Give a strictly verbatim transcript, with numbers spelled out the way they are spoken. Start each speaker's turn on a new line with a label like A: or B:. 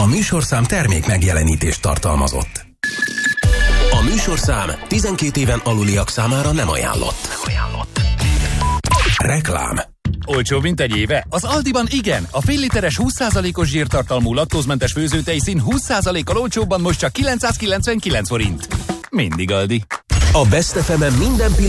A: A műsorszám termék megjelenítést tartalmazott. A műsorszám tizenkét éven aluliak számára nem ajánlott. Nem ajánlott. Reklám.
B: Olcsóbb, mint egy éve? Az Aldiban igen. A fél literes húsz százalékos zsírtartalmú laktózmentes főzőtejszín húsz százalékkal olcsóbban most csak kilencszázkilencvenkilenc forint. Mindig Aldi.
A: A Best ef emen minden pillanat